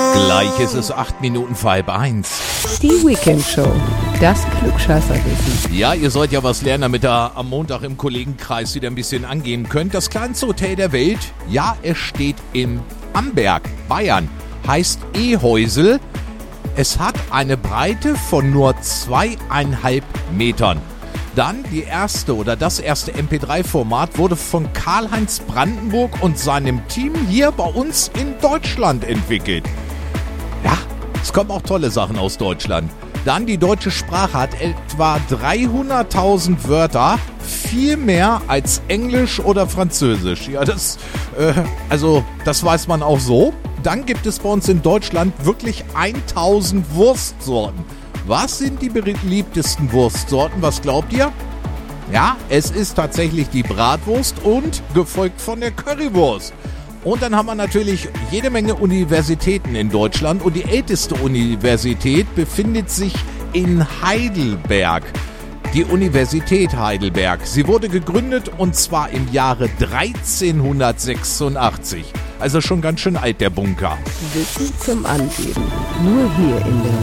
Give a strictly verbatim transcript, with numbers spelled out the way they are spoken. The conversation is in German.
Gleich ist es acht Minuten vor halb eins. Die Weekend Show. Das Klugscheißerwissen. Ja, ihr sollt ja was lernen, damit ihr am Montag im Kollegenkreis wieder ein bisschen angehen könnt. Das kleinste Hotel der Welt, ja, es steht in Amberg, Bayern. Heißt E-Häusel. Es hat eine Breite von nur zweieinhalb Metern. Dann die erste oder das erste M P drei Format wurde von Karl-Heinz Brandenburg und seinem Team hier bei uns in Deutschland entwickelt. Ja, es kommen auch tolle Sachen aus Deutschland. Dann die deutsche Sprache hat etwa dreihunderttausend Wörter, viel mehr als Englisch oder Französisch. Ja, das, äh, also das weiß man auch so. Dann gibt es bei uns in Deutschland wirklich tausend Wurstsorten. Was sind die beliebtesten Wurstsorten? Was glaubt ihr? Ja, es ist tatsächlich die Bratwurst und gefolgt von der Currywurst. Und dann haben wir natürlich jede Menge Universitäten in Deutschland und die älteste Universität befindet sich in Heidelberg. Die Universität Heidelberg. Sie wurde gegründet und zwar im Jahre dreizehnhundertsechsundachtzig. Also schon ganz schön alt, der Bunker. Wissen zum Angeben. Nur hier in der